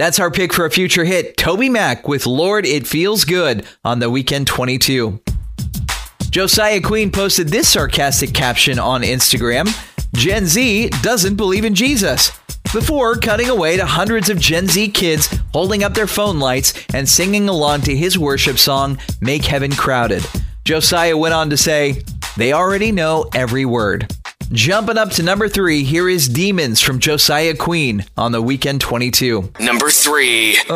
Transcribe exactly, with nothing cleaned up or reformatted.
That's our pick for a future hit, Toby Mac with Lord, It Feels Good on the Weekend twenty-two. Josiah Queen posted this sarcastic caption on Instagram, Gen Z doesn't believe in Jesus, before cutting away to hundreds of Gen Z kids holding up their phone lights and singing along to his worship song, Make Heaven Crowded. Josiah went on to say, they already know every word. Jumping up to number three, here is Demons from Josiah Queen on the Weekend twenty-two. Number three.